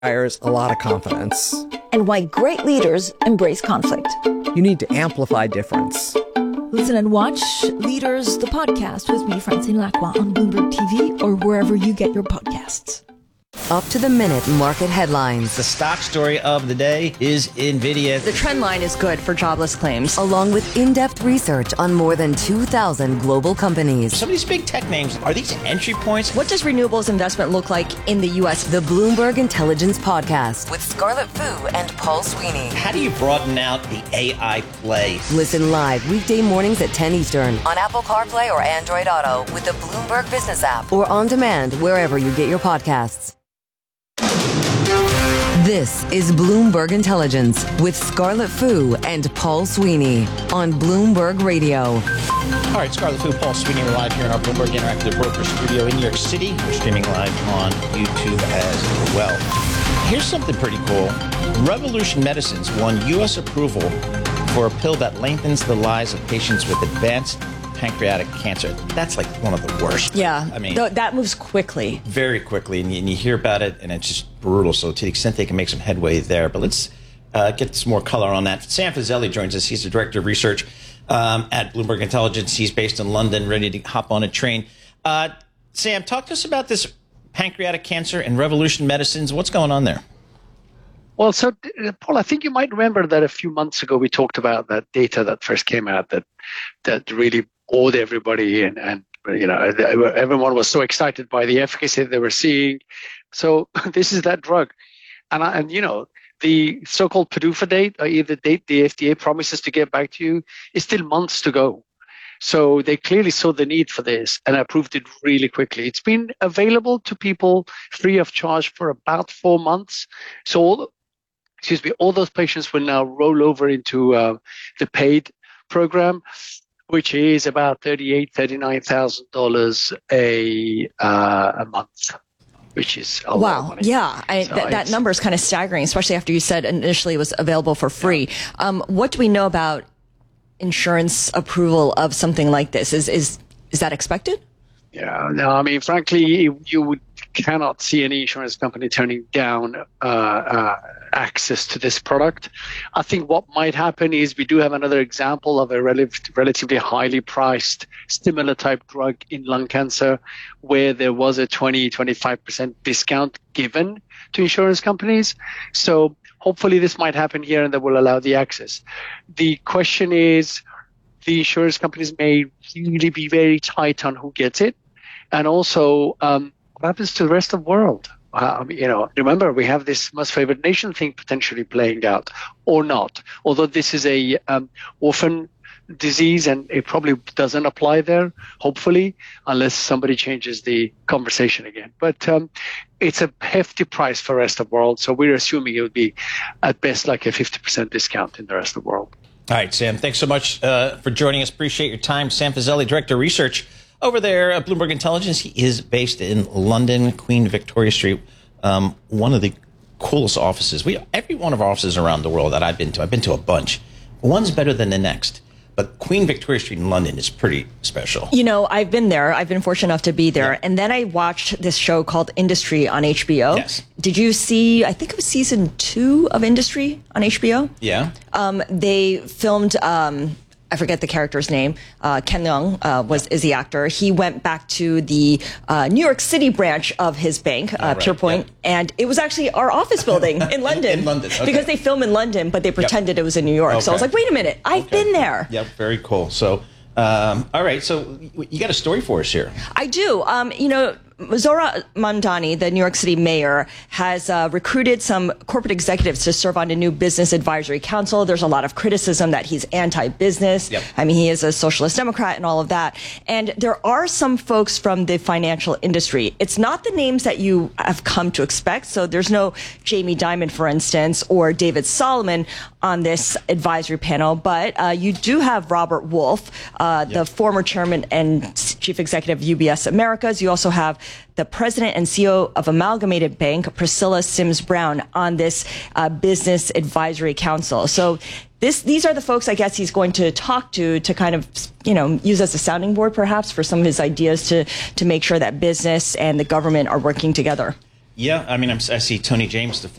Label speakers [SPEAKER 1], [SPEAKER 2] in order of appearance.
[SPEAKER 1] requires a lot of confidence.
[SPEAKER 2] And why great leaders embrace conflict.
[SPEAKER 1] You need to amplify difference.
[SPEAKER 2] Listen and watch Leaders, the podcast with me, Francine Lacroix, on Bloomberg TV or wherever you get your podcasts.
[SPEAKER 3] Up to the minute market headlines.
[SPEAKER 4] The stock story of the day is NVIDIA.
[SPEAKER 5] The trend line is good for jobless claims.
[SPEAKER 3] Along with in-depth research on more than 2,000 global companies.
[SPEAKER 4] Some of these big tech names, are these entry points?
[SPEAKER 5] What does renewables investment look like in the U.S.?
[SPEAKER 3] The Bloomberg Intelligence Podcast with Scarlett Fu and Paul Sweeney.
[SPEAKER 4] How do you broaden out the AI play?
[SPEAKER 3] Listen live weekday mornings at 10 Eastern on Apple CarPlay or Android Auto with the Bloomberg Business app or on demand wherever you get your podcasts. This is Bloomberg Intelligence with Scarlett Fu and Paul Sweeney on Bloomberg Radio.
[SPEAKER 4] All right, Scarlett Fu, Paul Sweeney, we're live here in our Bloomberg Interactive Broker Studio in New York City. We're streaming live on YouTube as well. Here's something pretty cool. Revolution Medicines won U.S. approval for a pill that lengthens the lives of patients with advanced pancreatic cancer. That's like one of the worst.
[SPEAKER 5] Yeah,
[SPEAKER 4] I mean,
[SPEAKER 5] that moves quickly.
[SPEAKER 4] Very quickly, and you hear about it, and it's just brutal. So to the extent they can make some headway there. But let's get some more color on that. Sam Fazeli joins us. He's the Director of Research at Bloomberg Intelligence. He's based in London, ready to hop on a train. Sam, talk to us about this pancreatic cancer and Revolution Medicines. What's going on there?
[SPEAKER 6] Well, so, Paul, I think you might remember that a few months ago we talked about that data that first came out that really awed everybody, and you know, everyone was so excited by the efficacy they were seeing. So this is that drug, and you know, the so-called PDUFA date, i.e. the date the FDA promises to get back to you, is still months to go. So they clearly saw the need for this and approved it really quickly. It's been available to people free of charge for about 4 months. So all those patients will now roll over into the paid program, which is about $39,000 a month, which is a lot of money.
[SPEAKER 5] Yeah, that number is kind of staggering, especially after you said initially it was available for free. Yeah. What do we know about insurance approval of something like this? Is that expected?
[SPEAKER 6] Yeah, no, I mean, frankly, you cannot see any insurance company turning down access to this product. I think what might happen is we do have another example of a relatively highly priced similar type drug in lung cancer where there was a 20-25% discount given to insurance companies. So hopefully this might happen here and that will allow the access. The question is, the insurance companies may really be very tight on who gets it. And also, what happens to the rest of the world? You know, remember, we have this most favored nation thing potentially playing out, or not. Although this is a orphan disease and it probably doesn't apply there, hopefully, unless somebody changes the conversation again. But it's a hefty price for the rest of the world, so we're assuming it would be at best like a 50% discount in the rest of the world.
[SPEAKER 4] All right, Sam, thanks so much for joining us. Appreciate your time. Sam Fazeli, Director of Research over there at Bloomberg Intelligence. He is based in London, Queen Victoria Street, one of the coolest offices. Every one of our offices around the world that I've been to a bunch. One's better than the next. But Queen Victoria Street in London is pretty special.
[SPEAKER 5] You know, I've been there. I've been fortunate enough to be there. Yeah. And then I watched this show called Industry on HBO. Yes. Did you see, I think it was season 2 of Industry on HBO?
[SPEAKER 4] Yeah.
[SPEAKER 5] They filmed, I forget the character's name. Ken Leung is the actor. He went back to the New York City branch of his bank, Pure Point, and it was actually our office building in London.
[SPEAKER 4] In London, okay.
[SPEAKER 5] Because they film in London, but they pretended it was in New York. Okay. So I was like, wait a minute, I've been there.
[SPEAKER 4] Yep, very cool. So, all right, so you got a story for us here.
[SPEAKER 5] I do. You know, Zohran Mamdani, the New York City mayor, has recruited some corporate executives to serve on a new business advisory council. There's a lot of criticism that he's anti-business. Yep. I mean, he is a socialist Democrat and all of that. And there are some folks from the financial industry. It's not the names that you have come to expect. So there's no Jamie Dimon, for instance, or David Solomon on this advisory panel. But you do have Robert Wolf, the former chairman and chief executive of UBS Americas. You also have the president and CEO of Amalgamated Bank, Priscilla Sims Brown, on this business advisory council. So these are the folks, I guess, he's going to talk to kind of, you know, use as a sounding board, perhaps, for some of his ideas to make sure that business and the government are working together.
[SPEAKER 4] Yeah, I mean, I see Tony James, the